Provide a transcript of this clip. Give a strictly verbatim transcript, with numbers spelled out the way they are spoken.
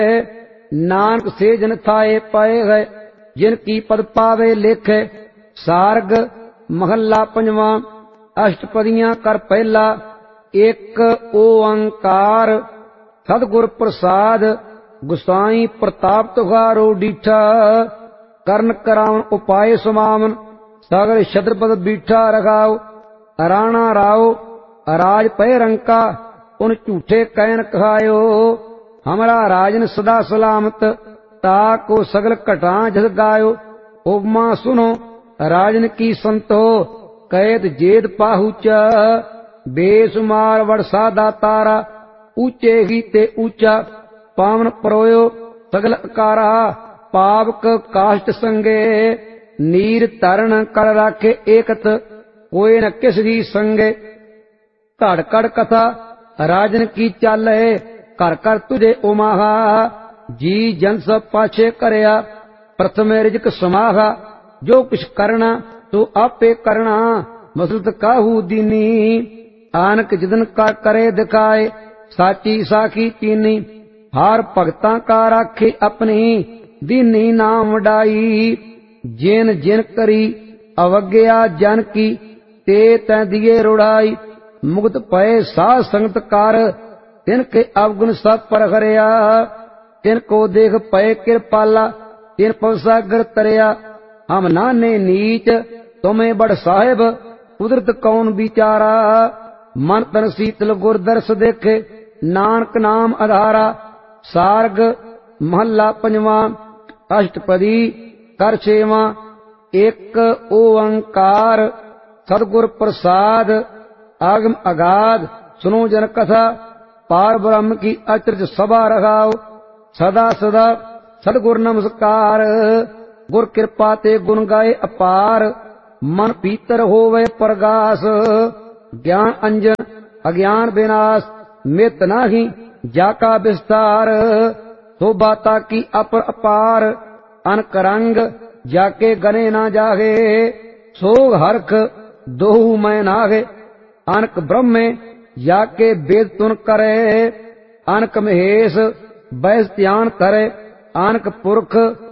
नानक से जन थाए पाए गए जिनकी पद पावे लेखे। सार्ग महला पंजवा। अष्टपदियां कर पहला। एक ओंकार सतगुर प्रसाद गुसाई प्रताप तुहारो डीठा। करण करावन उपाय समावन सागर छत्रपद बीठा रखाओ। राणा राव राज पय रंका उन झूठे कैन कहायो। हमारा राजन सदा सलामत ताको सगल घटा जस गायो। उपमा सुनो राजन की संतो कैद जेद पाहुचा। बेसुमार वड़सा दातारा ऊंचे ही ते ऊंचा। पावन परोयो सगल अकारा पावक काष्ट संगे। नीर तरण कर राखे एकत कोई न किस ही संगे। घड़ कड़ कथा राजन की चाल है कर कर तुझे उमाहा। जी जन सब पाछे करया प्रथम रिजक समाहा। जो कुछ करना तो आपे करना मसलत काहू दीनी। आनक जिदन का करे दिखाए साची साखी तीनी। हार भगतां का राखे अपनी दीनी नाम डाई। जिन जिन करी अवज्ञा जन की ते तै दिए रुड़ाई। मुक्त पए साध संगत कार तिनके अवगुण सब पर हरिया। तिनको देख पए कृपाला तिन पवसागर तरया। हम नाने नीच तुम्हें बड़ साहिब कुदरत कौन बिचारा। मन तन शीतल गुर दर्श देखे नानक नाम आधारा। सार्ग महला पंजवा। अष्टपदी कर छेवा। एक ओंकार सतगुर प्रसाद आगम अगाध सुनो जन कथा। पार ब्रह्म की अचरज सभा रखाओ। सदा सदा सतगुर नमस्कार। गुर कृपा ते गुण गाए अपार। मन पीतर होवे प्रगास। ज्ञान अंजन अज्ञान विनाश मित नाही जाका विस्तार। शोभाता की अपर अपार अनक रंग जाके गने ना जागे। सोग हरख दोहु मैं नागे। अनक ब्रह्मे जाके वेद तुन करे। अनक महेश बैस ध्यान करे। अनक पुरख